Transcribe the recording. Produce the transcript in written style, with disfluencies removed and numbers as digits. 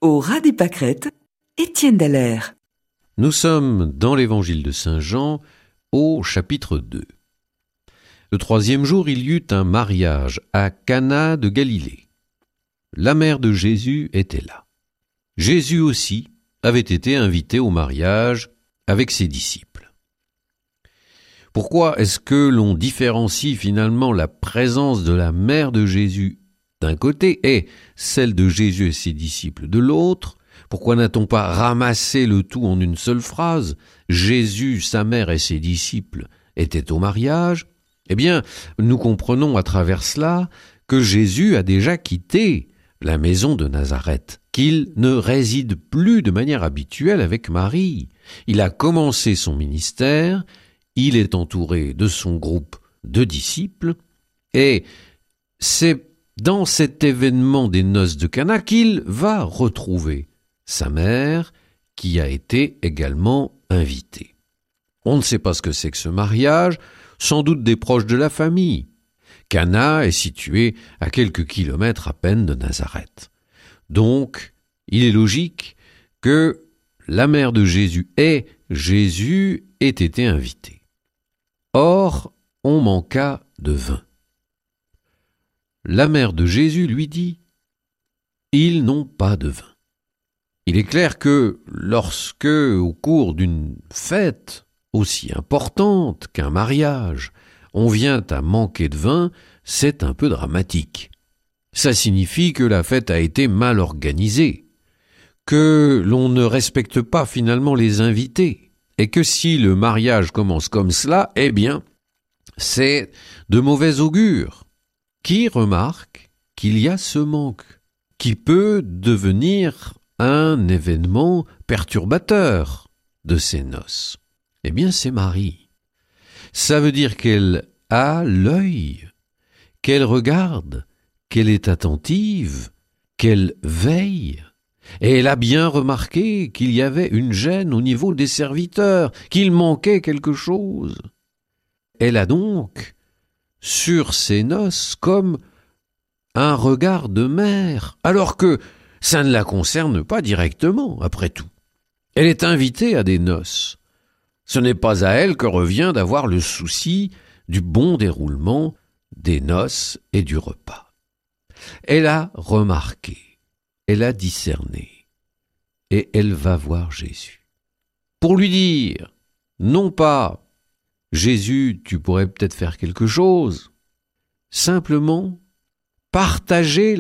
Au ras des pâquerettes, Étienne Dallaire. Nous sommes dans l'évangile de Saint Jean, au chapitre 2. Le 3e jour, il y eut un mariage à Cana de Galilée. La mère de Jésus était là. Jésus aussi avait été invité au mariage avec ses disciples. Pourquoi est-ce que l'on différencie finalement la présence de la mère de Jésus d'un côté et celle de Jésus et ses disciples de l'autre? Pourquoi n'a-t-on pas ramassé le tout en une seule phrase? Jésus, sa mère et ses disciples étaient au mariage. Eh bien, nous comprenons à travers cela que Jésus a déjà quitté la maison de Nazareth, qu'il ne réside plus de manière habituelle avec Marie. Il a commencé son ministère, il est entouré de son groupe de disciples, et c'est dans cet événement des noces de Cana qu'il va retrouver sa mère, qui a été également invitée. On ne sait pas ce que c'est que ce mariage, sans doute des proches de la famille. Cana est situé à quelques kilomètres à peine de Nazareth. Donc, il est logique que la mère de Jésus et Jésus aient été invités. Or, on manqua de vin. La mère de Jésus lui dit « Ils n'ont pas de vin ». Il est clair que lorsque, au cours d'une fête aussi importante qu'un mariage, on vient à manquer de vin, c'est un peu dramatique. Ça signifie que la fête a été mal organisée, que l'on ne respecte pas finalement les invités, et que si le mariage commence comme cela, eh bien, c'est de mauvais augure. Qui remarque qu'il y a ce manque, qui peut devenir un événement perturbateur de ces noces? Eh bien, c'est Marie. Ça veut dire qu'elle a l'œil, qu'elle regarde, qu'elle est attentive, qu'elle veille. Et elle a bien remarqué qu'il y avait une gêne au niveau des serviteurs, qu'il manquait quelque chose. Elle a donc, sur ces noces, comme un regard de mère, alors que ça ne la concerne pas directement, après tout. Elle est invitée à des noces. Ce n'est pas à elle que revient d'avoir le souci du bon déroulement des noces et du repas. Elle a remarqué, elle a discerné, et elle va voir Jésus. Pour lui dire, non pas « Jésus, tu pourrais peut-être faire quelque chose », simplement partager